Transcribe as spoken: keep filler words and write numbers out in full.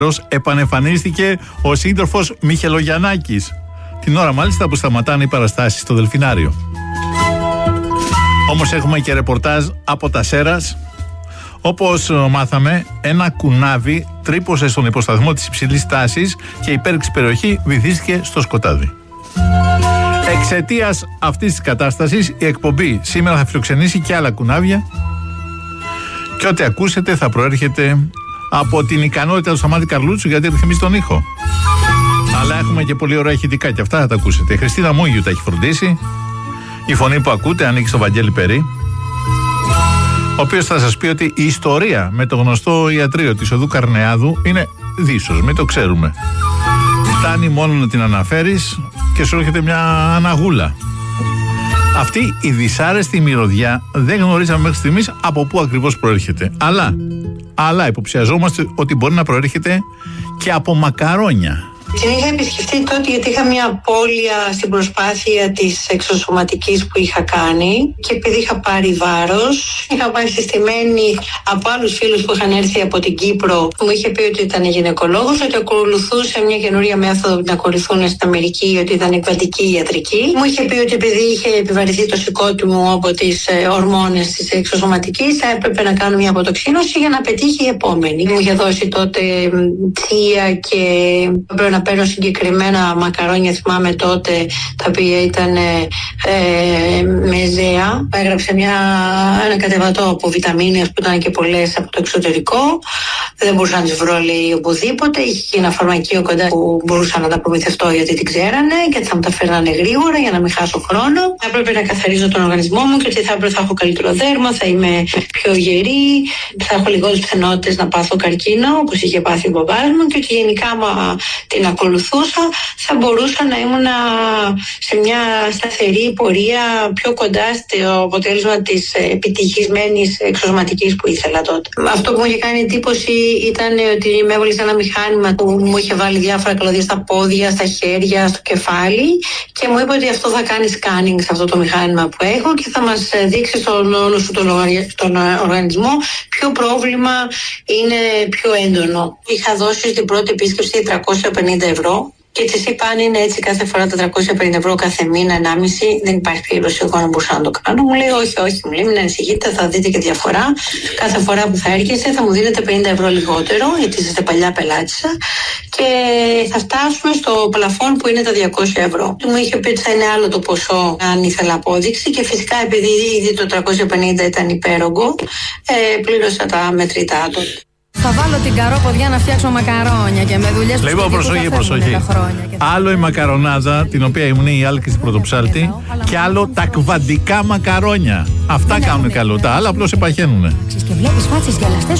επανεμφανίστηκε ο σύντροφος Μιχελογιαννάκης. Την ώρα μάλιστα που σταματάνε οι παραστάσεις στο Δελφινάριο. Όμως έχουμε και ρεπορτάζ από τα Σέρας. Όπως μάθαμε, ένα κουνάβι τρύπωσε στον υποσταθμό της υψηλής τάσης και η υπέρηξη περιοχή βυθίστηκε στο σκοτάδι. Εξαιτίας αυτής της κατάστασης, η εκπομπή σήμερα θα φιλοξενήσει και άλλα κουνάβια και ό,τι ακούσετε θα προέρχεται από την ικανότητα του Σταμάτη Καρλούτσου, γιατί ρυθμίζει τον ήχο. Αλλά έχουμε και πολύ ωραία ηχητικά και αυτά θα τα ακούσετε. Η Χριστίνα Μούγιου τα έχει φροντίσει. Η φωνή που ακούτε ανήκει στο Βαγγέλη Περί, ο οποίος θα σας πει ότι η ιστορία με το γνωστό ιατρείο της Οδού Καρνεάδου είναι δίσος, μην το ξέρουμε. Φτάνει μόνο να την αναφέρεις και σου έρχεται μια αναγούλα. Αυτή η δυσάρεστη μυρωδιά δεν γνωρίζαμε μέχρι στιγμής από πού ακριβώς προέρχεται. Αλλά, αλλά υποψιαζόμαστε ότι μπορεί να προέρχεται και από μακαρόνια. Την είχα επισκεφτεί τότε γιατί είχα μια απώλεια στην προσπάθεια της εξωσωματικής που είχα κάνει και επειδή είχα πάρει βάρος, είχα πάει συστημένη από άλλους φίλους που είχαν έρθει από την Κύπρο, που μου είχε πει ότι ήταν γυναικολόγος, ότι ακολουθούσε μια καινούρια μέθοδο που την ακολουθούν στην Αμερική, ότι ήταν εκβατική ιατρική. Μου είχε πει ότι επειδή είχε επιβαρυνθεί το σηκώτη μου από τις ορμόνες της εξωσωματικής, θα έπρεπε να κάνω μια αποτοξίνωση για να πετύχει η επόμενη. Μου είχε δώσει τότε θεία και πρέπει να παίρνω συγκεκριμένα μακαρόνια, θυμάμαι τότε, τα οποία ήταν ε, μεζέα. Έγραψε μια, ένα κατεβατό από βιταμίνες που ήταν και πολλές από το εξωτερικό. Δεν μπορούσα να τις βρω, λέει, οπουδήποτε. Είχε και ένα φαρμακείο κοντά που μπορούσα να τα προμηθευτώ γιατί την ξέρανε και θα μου τα φέρνανε γρήγορα για να μην χάσω χρόνο. Θα έπρεπε να καθαρίζω τον οργανισμό μου και ότι θα έπρεπε θα έχω καλύτερο δέρμα, θα είμαι πιο γερή, θα έχω λιγότερες πιθανότητες να πάθω καρκίνο, όπως είχε πάθει ο μπαμπάς μου, και ότι γενικά μα την ακολουθούσα θα μπορούσα να ήμουν σε μια σταθερή πορεία πιο κοντά στο αποτέλεσμα της επιτυχισμένης εξωσωματικής που ήθελα τότε. Αυτό που μου είχε κάνει εντύπωση ήταν ότι με έβαλε σε ένα μηχάνημα που μου είχε βάλει διάφορα καλωδία στα πόδια, στα χέρια, στο κεφάλι και μου είπε ότι αυτό θα κάνει σκάνινγκ σε αυτό το μηχάνημα που έχω και θα μας δείξει στον όλο σου τον, τον οργανισμό ποιο πρόβλημα είναι πιο έντονο. Είχα δώσει στην πρώτη επίσκεψη τριακόσια πενήντα ευρώ. Και της είπα, αν είναι έτσι κάθε φορά τα τριακόσια πενήντα ευρώ κάθε μήνα, ενάμιση, δεν υπάρχει περίπτωση εγώ να μπορούσα να το κάνω. Μου λέει, όχι, όχι, μου λέει, μην ανησυχείτε, θα δείτε και διαφορά. Κάθε φορά που θα έρχεστε θα μου δίνετε πενήντα ευρώ λιγότερο, γιατί είστε παλιά πελάτησα, και θα φτάσουμε στο πλαφόν που είναι τα διακόσια ευρώ. Μου είχε πει ότι θα είναι άλλο το ποσό αν ήθελα απόδειξη, και φυσικά επειδή ήδη το τριακόσια πενήντα ήταν υπέρογκο, ε, πλήρωσα τα μετρητά του. Θα βάλω την καρόποδιά να φτιάξω μακαρόνια και με δουλειές που λοιπόν, προσοχή, προσοχή. Άλλο η μακαρονάδα, την οποία ήμουν η Άλκη στην Πρωτοψάλτη, και άλλο τα κβαντικά μακαρόνια. Αυτά κάνουν καλό. Τα άλλα απλώς επαχαίνουνε. Και βλέπεις φάτσες γελαστές